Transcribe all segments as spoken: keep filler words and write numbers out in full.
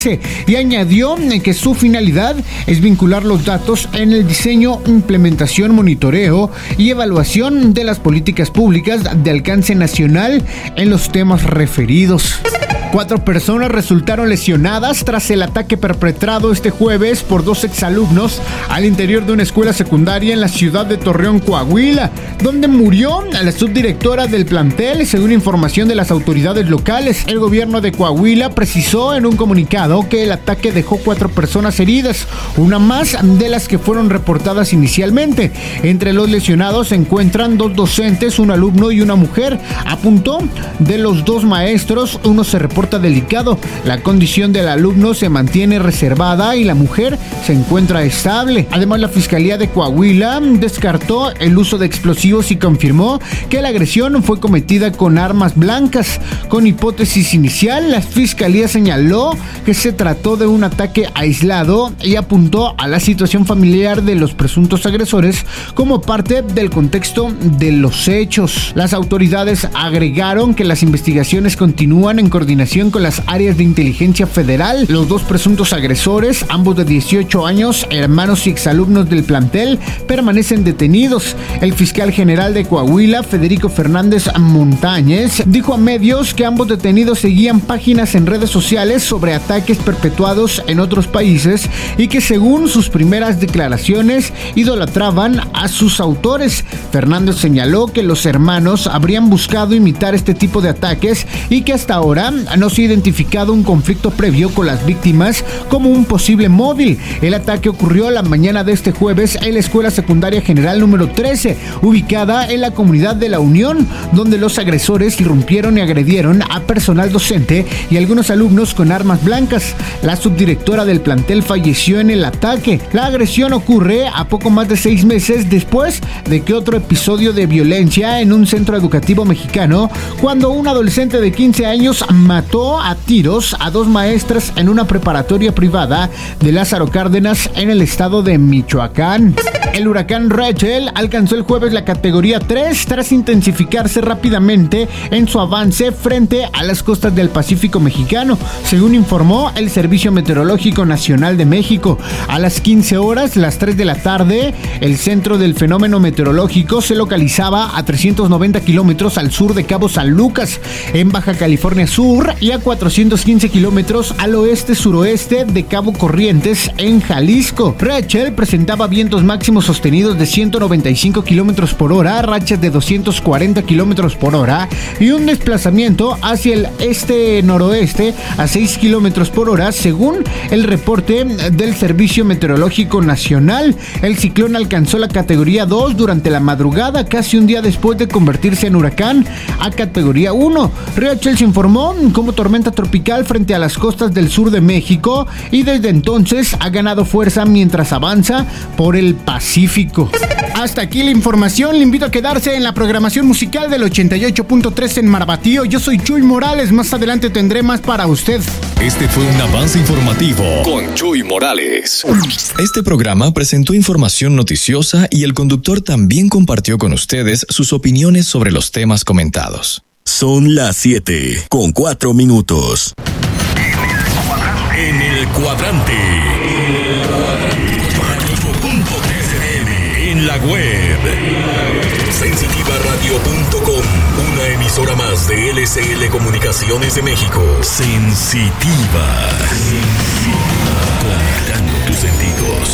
y añadió que su finalidad es vincular los datos en el diseño, implementación, monitoreo y evaluación de las políticas públicas de alcance nacional en los temas referidos. Cuatro personas resultaron lesionadas tras el ataque perpetrado este jueves por dos exalumnos al interior de una escuela secundaria en la ciudad de Torreón, Coahuila, donde murió la subdirectora del plantel, según información de las autoridades locales. El gobierno de Coahuila precisó en un comunicado que el ataque dejó cuatro personas heridas, una más de las que fueron reportadas inicialmente. Entre los lesionados se encuentran dos docentes, un alumno y una mujer. Apuntó, de los dos maestros, uno se reporta delicado. La condición del alumno se mantiene reservada y la mujer se encuentra estable. Además, la Fiscalía de Coahuila descartó el uso de explosivos y confirmó que la agresión fue cometida con armas blancas. Con hipótesis inicial, la Fiscalía señaló que se trató de un ataque aislado y apuntó a la situación familiar de los presuntos agresores como parte del contexto de los hechos. Las autoridades agregaron que las investigaciones continúan en coordinación con las áreas de inteligencia federal. Los dos presuntos agresores, ambos de dieciocho años, hermanos y exalumnos del plantel, permanecen detenidos. El fiscal general de Coahuila, Federico Fernández Montañez, dijo a medios que ambos detenidos seguían páginas en redes sociales sobre ataques perpetuados en otros países y que, según sus primeras declaraciones, idolatraban a sus autores. Fernández señaló que los hermanos habrían buscado imitar este tipo de ataques y que hasta ahora no se ha identificado un conflicto previo con las víctimas como un posible móvil. El ataque ocurrió la mañana de este jueves en la Escuela Secundaria General número trece, ubicada en la comunidad de La Unión, donde los agresores irrumpieron y agredieron a personal docente y algunos alumnos con armas blancas. La subdirectora del plantel falleció en el ataque. La agresión ocurre a poco más de seis meses después de que otro episodio de violencia en un centro educativo mexicano, cuando un adolescente de quince años mató a tiros a dos maestras en una preparatoria privada de Lázaro Cárdenas en el estado de Michoacán. El huracán Rachel alcanzó el jueves la categoría tres tras intensificarse rápidamente en su avance frente a las costas del Pacífico mexicano, según informó el Servicio Meteorológico Nacional de México. A las quince horas, las tres de la tarde, el centro del fenómeno meteorológico se localizaba a trescientos noventa kilómetros al sur de Cabo San Lucas, en Baja California Sur, y a cuatrocientos quince kilómetros al oeste-suroeste de Cabo Corrientes, en Jalisco. Rachel presentaba vientos máximos sostenidos de ciento noventa y cinco kilómetros por hora, rachas de doscientos cuarenta kilómetros por hora y un desplazamiento hacia el este-noroeste a seis kilómetros por hora, según el reporte del Servicio Meteorológico Nacional. El ciclón alcanzó la categoría dos durante la madrugada, casi un día después de convertirse en huracán a categoría uno. Rachel se informó como tormenta tropical frente a las costas del sur de México y desde entonces ha ganado fuerza mientras avanza por el Pacífico. Hasta aquí la información. Le invito a quedarse en la programación musical del ochenta y ocho punto tres en Marbatío. Yo soy Chuy Morales. Más adelante tendré más para usted. Este fue un avance informativo con Chuy Morales. Este programa presentó información noticiosa y el conductor también compartió con ustedes sus opiniones sobre los temas comentados. Son las siete con cuatro minutos. En el cuadrante. En la web. sensitiva radio punto com. Una emisora más de L C L Comunicaciones de México. Sensitiva. Conectando tus sentidos.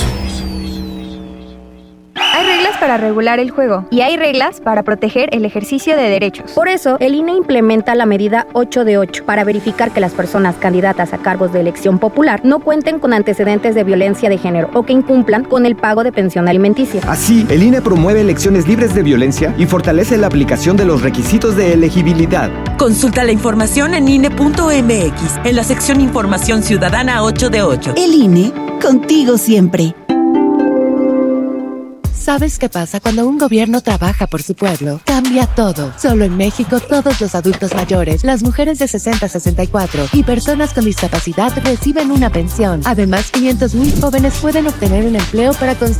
Hay reglas para regular el juego y hay reglas para proteger el ejercicio de derechos. Por eso, el I N E implementa la medida ocho de ocho para verificar que las personas candidatas a cargos de elección popular no cuenten con antecedentes de violencia de género o que incumplan con el pago de pensión alimenticia. Así, el I N E promueve elecciones libres de violencia y fortalece la aplicación de los requisitos de elegibilidad. Consulta la información en I N E punto M X, en la sección Información Ciudadana ocho de ocho. El I N E, contigo siempre. ¿Sabes qué pasa cuando un gobierno trabaja por su pueblo? Cambia todo. Solo en México, todos los adultos mayores, las mujeres de sesenta a sesenta y cuatro y personas con discapacidad reciben una pensión. Además, quinientos mil jóvenes pueden obtener un empleo para construir